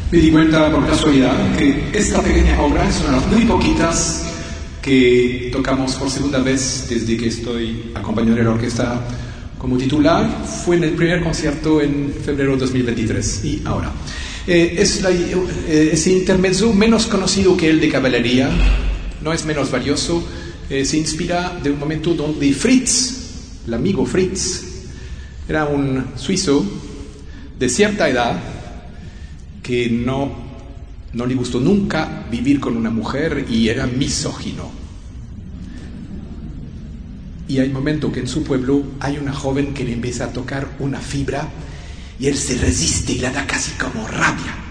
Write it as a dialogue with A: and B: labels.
A: Me di cuenta por casualidad que esta pequeña obra es una de las muy poquitas que tocamos por segunda vez desde que estoy acompañado de la orquesta como titular. Fue en el primer concierto en febrero de 2023 y ahora. Ese intermezzo menos conocido que el de Caballería, no es menos valioso, se inspira de un momento donde Fritz, el amigo Fritz, era un suizo de cierta edad que no le gustó nunca vivir con una mujer y era misógino. Y hay un momento que en su pueblo hay una joven que le empieza a tocar una fibra y él se resiste y la da casi como rabia.